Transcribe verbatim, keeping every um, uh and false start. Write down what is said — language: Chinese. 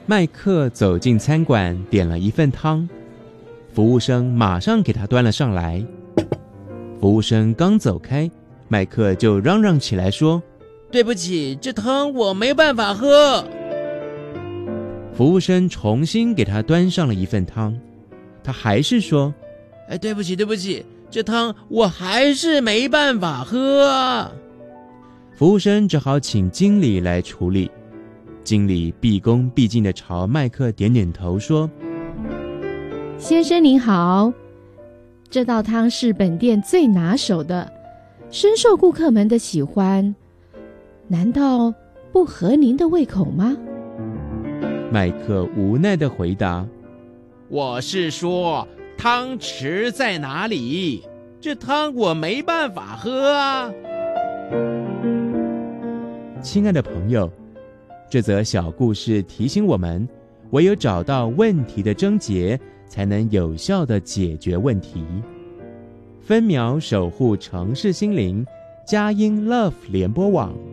麦克走进餐馆，点了一份汤，服务生马上给他端了上来。服务生刚走开，麦克就嚷嚷起来说： 对不起，这汤我没办法喝。 服务生重新给他端上了一份汤，他还是说： 哎，对不起对不起，这汤我还是没办法喝啊。 服务生只好请经理来处理。经理毕恭毕敬地朝麦克点点头说： 先生您好，这道汤是本店最拿手的，深受顾客们的喜欢，难道不合您的胃口吗？ 麦克无奈地回答： 我是说汤匙在哪里？这汤我没办法喝啊。 亲爱的朋友，这则小故事提醒我们，唯有找到问题的症结，才能有效地解决问题。分秒守护城市心灵，佳音 Love 联播网。